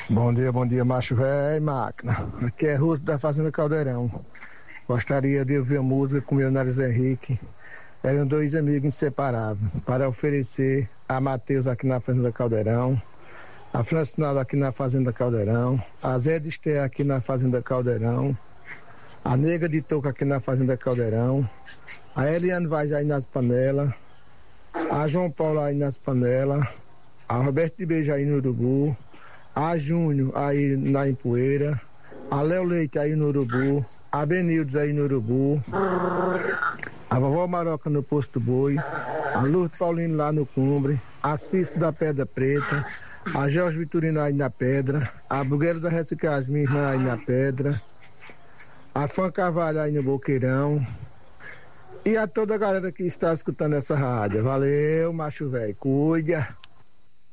Bom dia, macho velho, máquina. Aqui é Russo da Fazenda Caldeirão. Gostaria de ouvir a música com meu nariz Henrique. Eram dois amigos inseparáveis, para oferecer a Matheus aqui na Fazenda Caldeirão, a Francinaldo aqui na Fazenda Caldeirão, a Zé de Esté aqui na Fazenda Caldeirão, a Nega de Toca aqui na Fazenda Caldeirão, a Eliane Vaz aí nas panelas, a João Paulo aí nas panelas, a Roberto de Beija aí no Urubu, a Júnior aí na Empoeira, a Léo Leite aí no Urubu, a Benildes aí no Urubu, a Vovó Maroca no Posto Boi, a Lourdes Paulino lá no Cumbre, a Cisco da Pedra Preta, a Jorge Vitorino aí na Pedra, a Bugueira da Reciclagem, minha irmã aí na Pedra, a Fã Carvalho aí no Boqueirão, e a toda a galera que está escutando essa rádio. Valeu, macho velho, cuida.